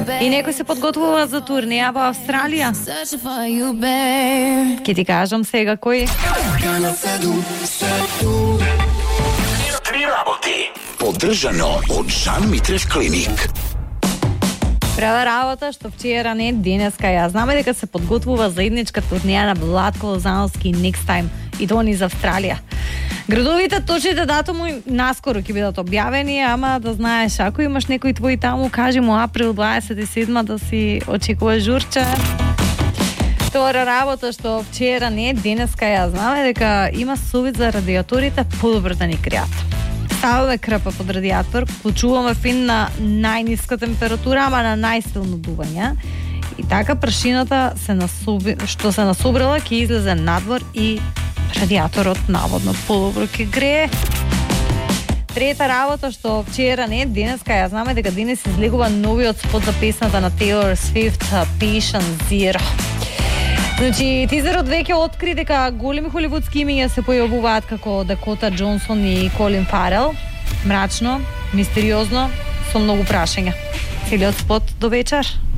И некој се подготвува за турнеја во Австралија. Ке ти кажам сега кој. Три работи. Поддржано од Жан Митрев клиник. Прва работа што вчера не денеска ја знаме дека се подготвува заедничка турнеја на Владко Лозановски Next Time и тоа низ Австралија. Градовите, точните датуми наскоро ќе бидат објавени, ама да знаеш, ако имаш некој твој таму, кажи му април 27 да си очекува журче. Втора работа што вчера не денеска ја знаме дека има сувид за радиаторите подобро да ни кријат. Ставаме крпа под радиатор, вклучуваме фен на најниска температура, ама на најсилно дување. И така прашината што се насобрала ќе излезе надвор и радиаторот наводно подобро ќе грее. Трета работа што вчера не денеска ја знаме дека денес излегува новиот спот за песната на Taylor Swift Patient Zero. Значи, тизерот веќе откри дека големи холивудски имиња се појавуваат како Дакота Джонсон и Колин Фарел. Мрачно, мистериозно, со многу прашања. Целиот спот до вечер.